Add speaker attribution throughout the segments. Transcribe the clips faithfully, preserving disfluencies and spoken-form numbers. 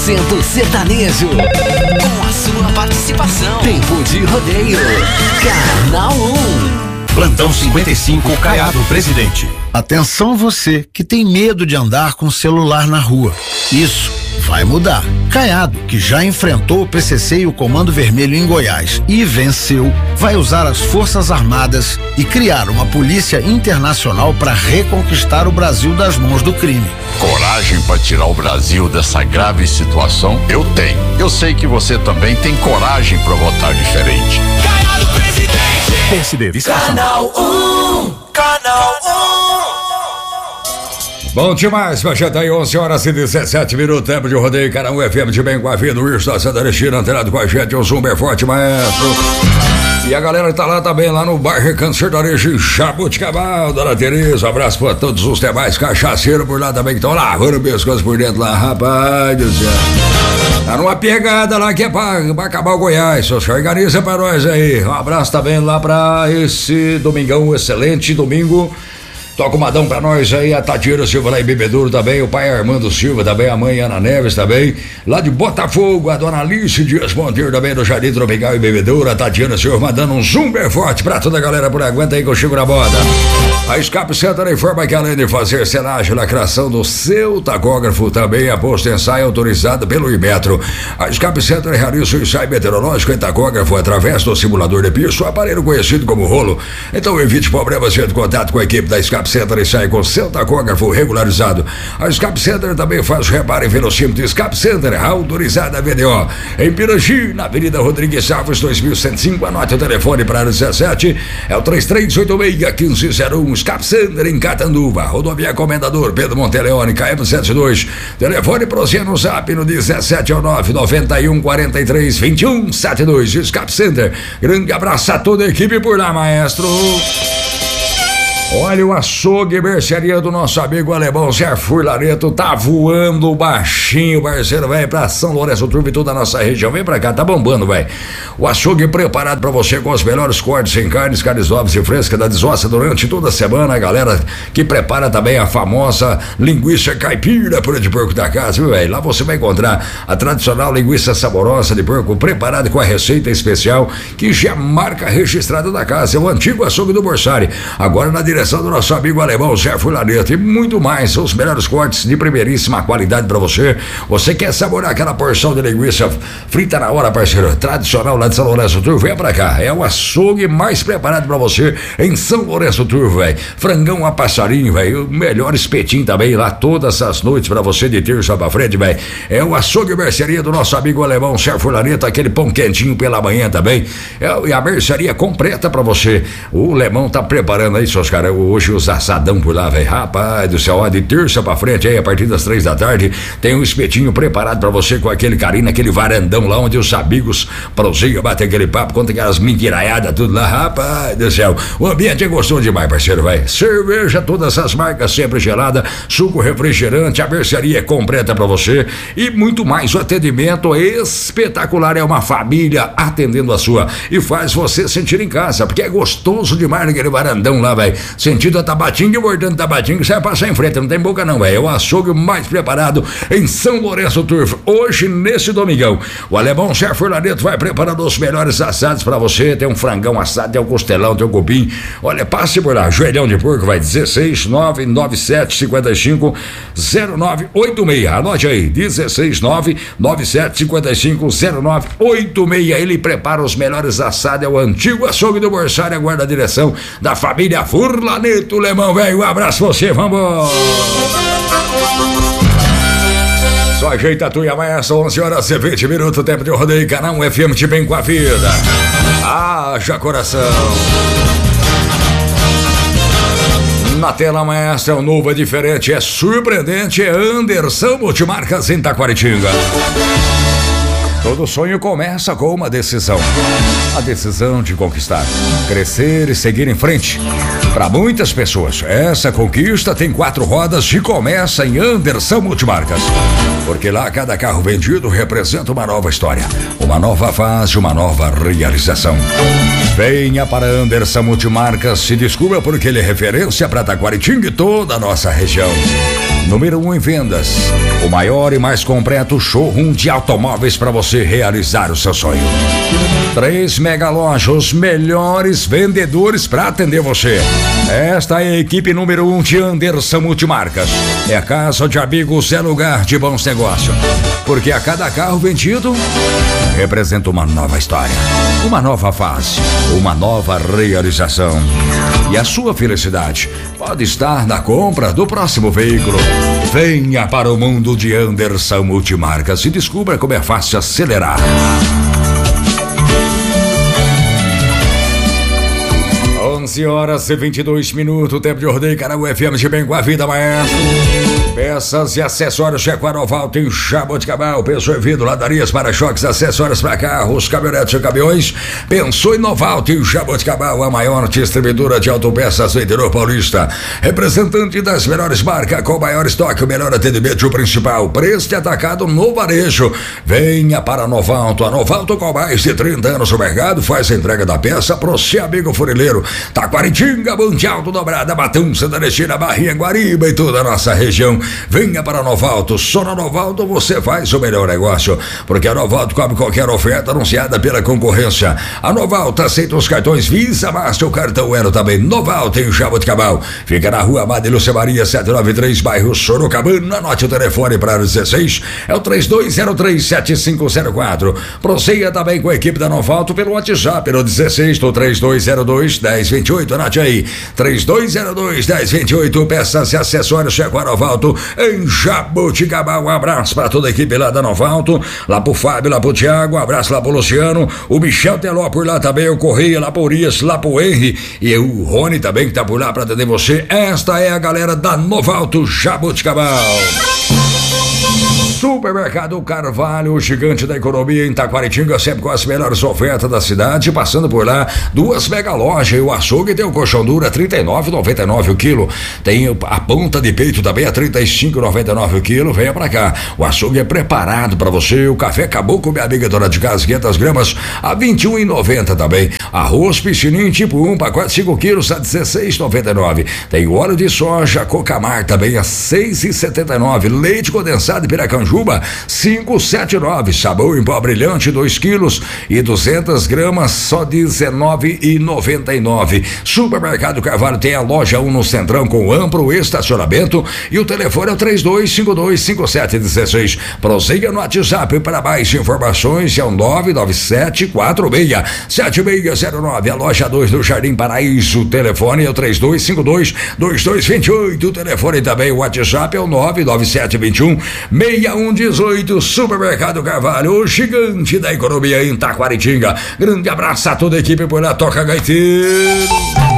Speaker 1: cento sertanejo. Com a sua participação. Tempo de rodeio. Canal um.
Speaker 2: Plantão cinquenta e cinco, Caiado Presidente.
Speaker 3: Atenção você que tem medo de andar com celular na rua. Isso vai mudar. Caiado, que já enfrentou o P C C e o Comando Vermelho em Goiás e venceu, vai usar as Forças Armadas e criar uma polícia internacional para reconquistar o Brasil das mãos do crime.
Speaker 4: Coragem para tirar o Brasil dessa grave situação? Eu tenho. Eu sei que você também tem coragem para votar diferente.
Speaker 1: Caiado Presidente.
Speaker 2: P S D,
Speaker 1: Canal um. Canal um.
Speaker 5: Bom demais, Pajeta aí, onze horas e dezessete minutos, tempo de rodeio, Canal um F M de bem com a vida, o Wilson da Santa Cristina, antenado com a gente, o Zumber Forte Maestro. E a galera tá lá também, lá no bairro Recanto Sertanejo, em Jabuticabal, Dona Tereza, um abraço pra todos os demais cachaceiros por lá também, que estão lavando pescoço por dentro lá, rapaz do céu. Tá numa pegada lá que é pra, pra acabar o Goiás, só se organiza pra nós aí. Um abraço também lá pra esse domingão, excelente domingo. Toca o madão pra nós aí, a Tatiana Silva lá em Bebedouro também, o pai Armando Silva também, a mãe Ana Neves também, lá de Botafogo, a dona Alice Dias Monteiro também do Jardim Tropical e Bebedouro, a Tatiana Silva mandando um zumber forte pra toda a galera por aguenta aí que eu chego na moda. A Escape Center informa que além de fazer selagem e lacração do seu tacógrafo, também a posto ensaio autorizado pelo Imetro. A Escape Center realiza o ensaio meteorológico em tacógrafo através do simulador de piso, aparelho conhecido como rolo. Então evite problemas de contato com a equipe da Escape Center e sai com seu tacógrafo regularizado. A Escape Center também faz reparo em velocímetro. Escape Center, autorizada V D O. Em Pirangi, na Avenida Rodrigues Salves, dois mil cento e cinco, anote o telefone para dezessete, é o três três oito seis, um cinco zero um. Escape Center em Catanduva, Rodovia Comendador Pedro Monteleone, K M setenta e dois. Telefone para você no zap no dezessete nove nove um quatro três dois um sete dois. Escape Center. Grande abraço a toda a equipe por lá, maestro. Olha, o açougue e mercearia do nosso amigo alemão Zé Furlaneto tá voando baixinho, parceiro, velho, pra São Lourenço Turvo e toda a nossa região. Vem pra cá, tá bombando, velho. O açougue preparado pra você com os melhores cortes em carnes, carnes novas e frescas da Desossa durante toda a semana. A galera que prepara também a famosa linguiça caipira pura de porco da casa, viu, velho? Lá você vai encontrar a tradicional linguiça saborosa de porco preparada com a receita especial que já é marca registrada da casa. É o antigo açougue do Borsari. Agora na direção do nosso amigo alemão Zé Furlaneto e muito mais, os melhores cortes de primeiríssima qualidade pra você. Você quer saborear aquela porção de linguiça frita na hora, parceiro, tradicional lá de São Lourenço Turvo? Vem pra cá, é o açougue mais preparado pra você em São Lourenço Turvo, velho. Frangão a passarinho, velho, o melhor espetinho também lá todas as noites pra você de terça pra frente, velho. É o açougue e mercearia do nosso amigo alemão Zé Furlaneto, aquele pão quentinho pela manhã também. É a mercearia completa pra você. O Lemão tá preparando aí, seus caras, hoje os assadão por lá, velho. Rapaz do céu, ó, de terça pra frente aí, a partir das três da tarde, tem um espetinho preparado pra você com aquele carinho, naquele varandão lá onde os amigos prosigam, batem aquele papo, conta aquelas mentiraiadas, tudo lá, rapaz do céu. O ambiente é gostoso demais, parceiro, velho. Cerveja, todas as marcas sempre gelada, suco refrigerante, a mercearia é completa pra você e muito mais. O atendimento é espetacular, é uma família atendendo a sua e faz você sentir em casa, porque é gostoso demais naquele varandão lá, velho. Sentido a Tabatinga e mordendo Tabatinga, você vai passar em frente, não tem boca não, velho. É o açougue mais preparado em São Lourenço Turvo. Hoje, nesse domingão, o alemão Zé Furlaneto vai preparando os melhores assados pra você. Tem um frangão assado, tem um costelão, tem um cupim. Olha, passe por lá, joelhão de porco, vai dezesseis nove nove sete cinco cinco zero nove oito seis. Anote aí, dezesseis nove nove sete cinco cinco zero nove oito seis. Ele prepara os melhores assados, é o antigo açougue do Borsari, aguarda a direção da família Furlaneto, Lemão, velho. Um abraço pra você, vamos! Só ajeita a tua maestra, onze horas e vinte minutos, tempo de rodeio, Canal um F M de bem com a vida. Haja coração. Na tela, maestra, é um novo, é diferente, é surpreendente, é Anderson Multimarcas em Taquaritinga. Todo sonho começa com uma decisão. A decisão de conquistar, crescer e seguir em frente. Para muitas pessoas, essa conquista tem quatro rodas e começa em Anderson Multimarcas. Porque lá cada carro vendido representa uma nova história, uma nova fase, uma nova realização. Venha para Anderson Multimarcas, se descubra porque ele é referência para Taquaritinga e toda a nossa região. número um em vendas. O maior e mais completo showroom de automóveis para você realizar o seu sonho. Três mega lojas, os melhores vendedores para atender você. Esta é a equipe número um de Anderson Multimarcas. É a casa de amigos, é lugar de bons negócios. Porque a cada carro vendido representa uma nova história, uma nova fase, uma nova realização. E a sua felicidade pode estar na compra do próximo veículo. Venha para o mundo de Anderson Multimarcas e descubra como é fácil acelerar. onze horas e vinte e dois minutos, tempo de rodeio, canal F M de bem com a vida, maestro. Peças e acessórios Chequaroval tem Jaboticabal, pensou em vidro, ladarias, para-choques, acessórios para carros, caminhonetes e caminhões. Pensou em Noval, tem Jaboticabal, a maior distribuidora de autopeças do interior paulista. Representante das melhores marcas, com o maior estoque, o melhor atendimento e o principal preço de atacado no varejo. Venha para a Novalto, a Novalto com mais de trinta anos no mercado, faz a entrega da peça pro seu amigo funileiro. Taquaritinga, Monte Alto, Dobrada, Batão, Santa Ernestina, Barrinha, Guariba e toda a nossa região. Venha para a Novalto, só na Novalto você faz o melhor negócio, porque a Novalto cobre qualquer oferta anunciada pela concorrência. A Novalto aceita os cartões Visa, Master, o cartão Elo também. Novalto em Jaboticabal, fica na rua Amada Lúcia Maria setecentos e noventa e três, bairro Sorocabana. Anote o telefone para dezesseis, é o três dois zero três, sete cinco zero quatro. Procedia também com a equipe da Novalto pelo WhatsApp, pelo dezesseis, do três dois zero dois, dez vinte e oito. Anote aí, três dois zero dois, dez vinte e oito. Peças e acessórios Checo Novalto em Jaboticabal. Um abraço para toda a equipe lá da Novalto, lá pro Fábio, lá pro Thiago, um abraço lá pro Luciano, o Michel Teló por lá também, o Correia lá pro Urias, lá pro Henry e o Rony também que tá por lá para atender você. Esta é a galera da Novalto Jaboticabal. Supermercado Carvalho, o gigante da economia em Taquaritinga, sempre com as melhores ofertas da cidade. Passando por lá, duas mega lojas e o açougue tem o colchão duro a trinta e nove reais e noventa e nove centavos o quilo. Tem a ponta de peito também a trinta e cinco reais e noventa e nove centavos o quilo. Venha pra cá, o açougue é preparado pra você. O café Caboclo, minha amiga dona de casa, quinhentas gramas a vinte e um reais e noventa centavos também. Arroz Piscininho tipo um, pacote cinco quilos a dezesseis reais e noventa e nove centavos. Tem óleo de soja Cocamar também a seis reais e setenta e nove centavos. Leite condensado Piracanjuba cinco reais e setenta e nove centavos. Sabão em pó brilhante dois quilos e duzentas gramas só dezenove reais e noventa e nove centavos. Supermercado Carvalho tem a loja um no Centrão com amplo estacionamento e o telefone é o três dois cinco dois, cinco sete um seis. Prossiga no WhatsApp para mais informações, é o nove nove sete quatro seis sete seis zero nove. A loja dois do Jardim Paraíso, o telefone é o três dois cinco dois, dois dois dois oito. O telefone também, o WhatsApp é o nove nove sete dois um, seis um um oito. Supermercado Carvalho, o gigante da economia em Taquaritinga. Grande abraço a toda a equipe por lá, toca gaiteiro.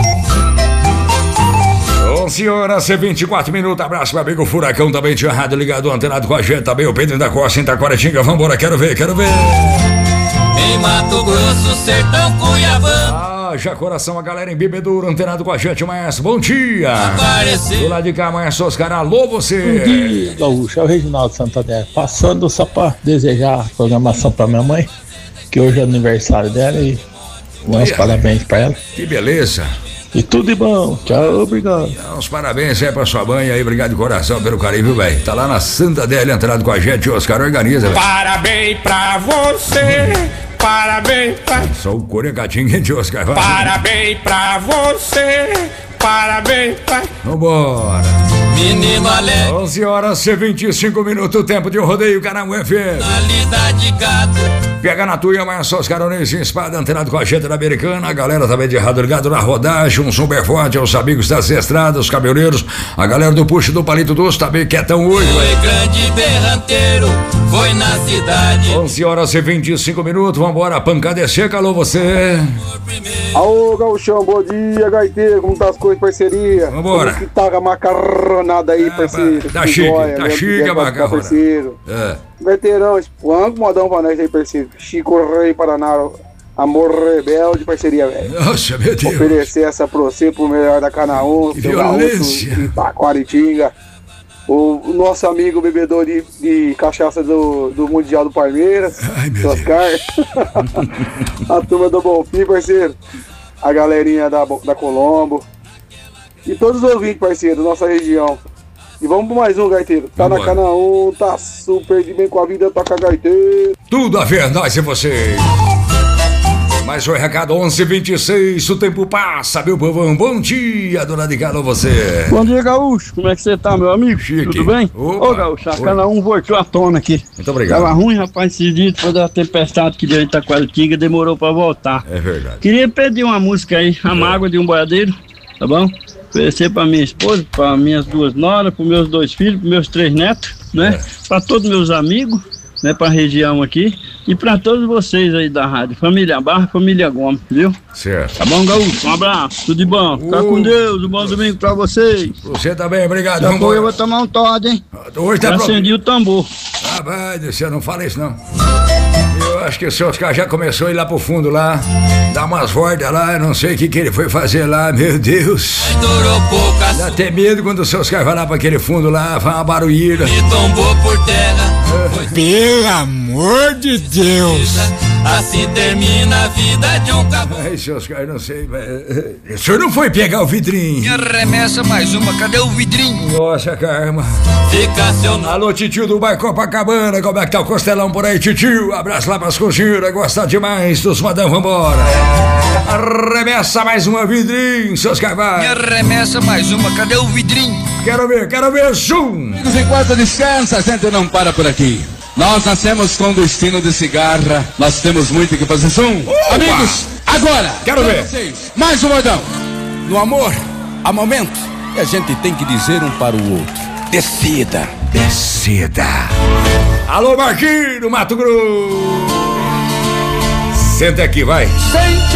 Speaker 5: onze horas e vinte e quatro minutos, abraço meu amigo Furacão, também tinha rádio ligado, antenado com a gente, também o Pedro da Costa em Taquaritinga. Vambora, quero ver, quero ver.
Speaker 6: Em Mato Grosso, Sertão, Cuiabá.
Speaker 5: Ah, já coração, a galera em Bebedouro, antenado com a gente, Maestro, bom dia.
Speaker 6: Apareceu.
Speaker 5: Do lado de cá, Maestro Oscar, alô você.
Speaker 7: Bom dia, Gaúcho, é o Reginaldo Santander, passando só pra desejar a programação pra minha mãe, que hoje é aniversário dela e uns parabéns pra ela.
Speaker 5: Que beleza.
Speaker 7: E tudo de bom, tchau, obrigado.
Speaker 5: Uns parabéns aí pra sua mãe aí, obrigado de coração pelo carinho, viu, velho? Tá lá na Santa Adélia, entrado com a gente, Oscar, organiza, velho.
Speaker 8: Parabéns pra você, parabéns pra...
Speaker 5: Só o Coregatinho, gente, Oscar. Vai.
Speaker 8: Parabéns pra você, parabéns pra...
Speaker 5: Vambora.
Speaker 6: Menino alegre,
Speaker 5: onze horas e vinte e cinco minutos, tempo de rodeio, canal F M.
Speaker 6: qualidade gato.
Speaker 5: Pega na tua, mas só os caronês em espada, antenado com a gente da Americana. A galera também de rádio ligado na rodagem, um super forte aos amigos das estradas, os caminhoneiros. A galera do Puxo do Palito Doce também quietão hoje.
Speaker 6: Foi grande berranteiro, foi na cidade.
Speaker 5: onze horas e vinte e cinco minutos, vambora, pancada é seca, alô você.
Speaker 9: Alô, Gauchão, bom dia, gaiteiro, como tá as coisas, parceria?
Speaker 5: Vambora.
Speaker 9: Como que tá a macarronada aí, parceiro?
Speaker 5: Tá chique, tá chique a macarrona.
Speaker 9: Parceiro.
Speaker 5: É.
Speaker 9: Gaiteirão, espanca modão pra nós aí, parceiro. Chico Rei Paraná, amor rebelde, parceria, velho.
Speaker 5: Nossa, meu Deus.
Speaker 9: Oferecer essa pra você, pro melhor da Canaã,
Speaker 5: que violência.
Speaker 9: Em Taquaritinga. O, o nosso amigo bebedor de, de cachaça do, do Mundial do Palmeiras,
Speaker 5: ai, meu
Speaker 9: Oscar. A turma do Bonfim, parceiro. A galerinha da, da Colombo. E todos os ouvintes, parceiro, da nossa região. E vamos pro mais um, gaiteiro. Tá
Speaker 5: Vamos
Speaker 9: na Canaã, tá super de bem com a vida, toca gaiteiro.
Speaker 5: Tudo a ver, nós e você. Mais um recado, onze e vinte e seis, o tempo passa, meu povão. Bom dia, dona de Galo, você.
Speaker 10: Bom dia, Gaúcho. Como é que você tá, meu amigo?
Speaker 5: Chique.
Speaker 10: Tudo bem?
Speaker 5: Opa.
Speaker 10: Ô, Gaúcho, a Canaã voltou à tona aqui.
Speaker 5: Muito obrigado.
Speaker 10: Tava ruim, rapaz, esse dia, depois da tempestade que deu em Itaquaritinga, demorou pra voltar.
Speaker 5: É verdade.
Speaker 10: Queria pedir uma música aí, A Mágoa de um Boiadeiro, tá bom? Oferecer pra minha esposa, pra minhas duas noras, pros meus dois filhos, pros meus três netos, né? É. Pra todos meus amigos, né? Pra região aqui. E pra todos vocês aí da rádio, família Barra, família Gomes, viu?
Speaker 5: Certo.
Speaker 10: Tá bom, Gaúcho? Um abraço, tudo de bom. Fica
Speaker 5: Uh.
Speaker 10: com Deus, um bom domingo pra vocês.
Speaker 5: Você também, obrigado.
Speaker 10: Daqui a pouco eu vou tomar um Todd, hein?
Speaker 5: Hoje tá
Speaker 10: Já acendi o tambor.
Speaker 5: Ah, vai, você não fala isso não. Eu acho que o seu Oscar já começou a ir lá pro fundo lá, dar umas voltas lá, eu não sei o que, que ele foi fazer lá, meu Deus.
Speaker 6: Durou poucas.
Speaker 5: Dá até medo quando o seu Oscar vai lá pra aquele fundo lá, faz uma barulheira.
Speaker 6: Me tombou por terra.
Speaker 8: Pelo amor de Deus.
Speaker 6: Assim termina a vida de um cabo.
Speaker 5: Ai, seu Oscar, não sei, mas... O senhor não foi pegar o vidrinho?
Speaker 6: Minha remessa mais uma, cadê o vidrinho?
Speaker 5: Nossa, Karma.
Speaker 6: Fica seu nome.
Speaker 5: Alô, titio do bairro Copacabana, como é que tá o Costelão por aí, titio? Abraço lá pras cozinheiras, gosta demais dos madame, vambora. Arremessa mais uma vidrinho, seus carvalhos.
Speaker 6: Minha remessa mais uma, cadê o vidrinho?
Speaker 5: Quero ver, quero ver, zoom.
Speaker 11: Enquanto descansa, a gente não para por aqui. Nós nascemos com destino de cigarra, nós temos muito que fazer. Zoom.
Speaker 5: Opa!
Speaker 11: Amigos, agora,
Speaker 5: quero ver.
Speaker 11: Vocês, mais um modão.
Speaker 12: No amor, há momentos que a gente tem que dizer um para o outro: decida.
Speaker 5: Decida. Alô, Marquinhos, Mato Grosso. Senta aqui, vai.
Speaker 11: Sente